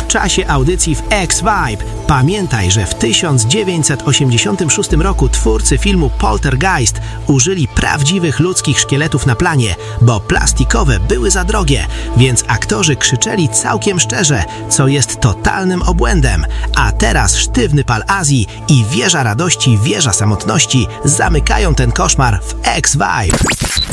czasie audycji w X-Vibe. Pamiętaj, że w 1986 roku twórcy filmu Poltergeist użyli prawdziwych ludzkich szkieletów na planie, bo plastikowe były za drogie, więc aktorzy krzyczeli całkiem szczerze, co jest totalnym obłędem. A teraz Sztywny Pal Azji i Wieża Radości, Wieża Samotności zamykają ten koszmar w X-Vibe.